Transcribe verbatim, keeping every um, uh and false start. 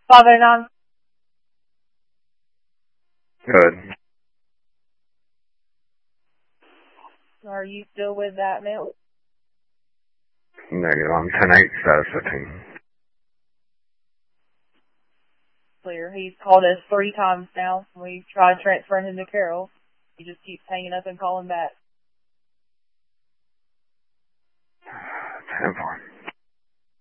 five oh nine. Good. Are you still with that male? Negative. I'm ten eight, status fifteen. Clear. He's called us three times now. We've tried transferring him to Carol. He just keeps hanging up and calling back. ten four.